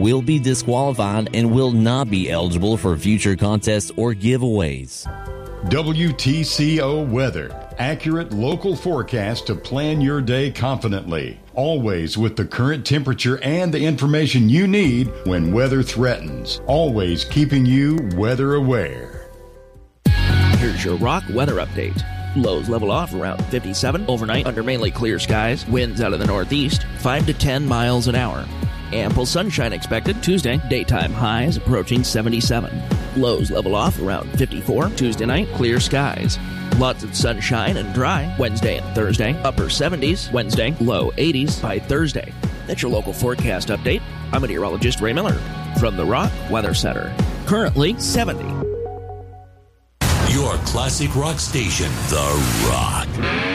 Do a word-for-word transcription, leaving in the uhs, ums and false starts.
will be disqualified and will not be eligible for future contests or giveaways. W T C O Weather. Accurate local forecast to plan your day confidently. Always with the current temperature and the information you need when weather threatens. Always keeping you weather aware. Here's your Rock weather update. Lows level off around fifty-seven overnight under mainly clear skies. Winds out of the northeast, five to ten miles an hour. Ample sunshine expected Tuesday. Daytime highs approaching seventy-seven. Lows level off around fifty-four. Tuesday night, clear skies. Lots of sunshine and dry Wednesday and Thursday. Upper seventies Wednesday, low eighties by Thursday. That's your local forecast update. I'm meteorologist Ray Miller from the Rock Weather Center. Currently seventy. Your classic rock station, The Rock.